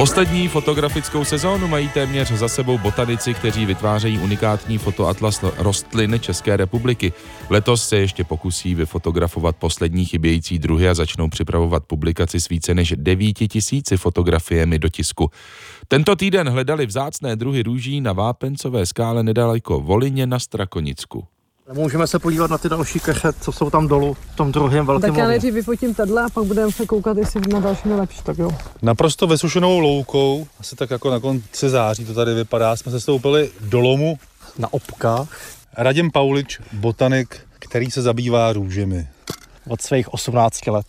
Poslední fotografickou sezónu mají téměř za sebou botanici, kteří vytvářejí unikátní fotoatlas rostlin České republiky. Letos se ještě pokusí vyfotografovat poslední chybějící druhy a začnou připravovat publikaci s více než 9 000 fotografiemi do tisku. Tento týden hledali vzácné druhy růží na vápencové skále nedaleko Volyně na Strakonicku. Můžeme se podívat na ty další keře, co jsou tam dolů v tom druhém velkém. Tak já nejdřív vyfotím tohle a pak budeme se koukat, jestli na dalším je lepší, tak jo. Naprosto vysušenou loukou, asi tak jako na konci září to tady vypadá, jsme se stoupili do lomu Na Opkách. Radim Paulič, botanik, který se zabývá růžemi. Od svých 18 let.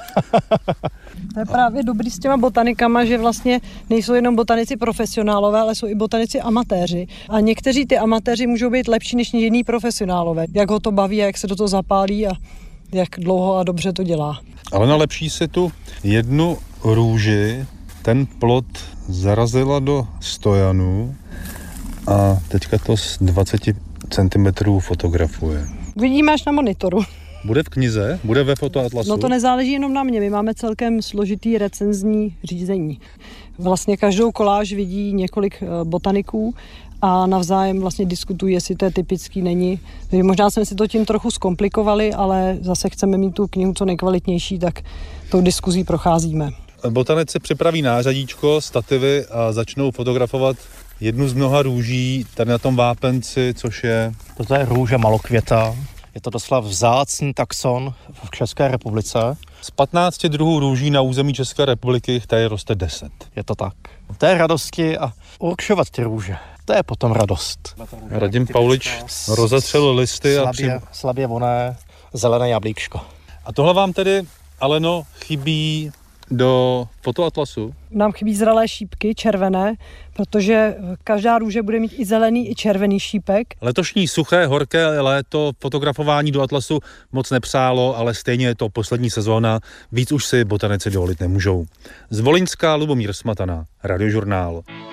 To je právě dobrý s těma botanikama, že vlastně nejsou jenom botanici profesionálové, ale jsou i botanici amatéři. A někteří ty amatéři můžou být lepší než jiní profesionálové. Jak ho to baví a jak se do toho zapálí a jak dlouho a dobře to dělá. Ale nalepší si tu jednu růži, ten plod zarazila do stojanu a teďka to z 20 cm fotografuje. Vidíme až na monitoru. Bude v knize? Bude ve fotoatlasu? No to nezáleží jenom na mě, my máme celkem složitý recenzní řízení. Vlastně každou koláž vidí několik botaniků a navzájem vlastně diskutují, jestli to je typický, není. Takže možná jsme si to tím trochu zkomplikovali, ale zase chceme mít tu knihu co nejkvalitnější, tak tou diskuzí procházíme. Botanici připraví nářadíčko, stativy a začnou fotografovat jednu z mnoha růží tady na tom vápenci, což je... Toto je růže malokvěta. Je to doslova vzácný taxon v České republice. Z 15 druhů růží na území České republiky tady roste 10. Je to tak. To je radosti a určovat ty růže. To je potom radost. Radim Paulič rozatřel listy a slabě voné zelené jablíčko. A tohle vám tedy, Aleno, chybí do fotoatlasu? Nám chybí zralé šípky, červené, protože každá růže bude mít i zelený, i červený šípek. Letošní suché, horké léto fotografování do atlasu moc nepřálo, ale stejně je to poslední sezóna, víc už si botanici dovolit nemůžou. Z Volyňska Lubomír Smatana, Radiožurnál.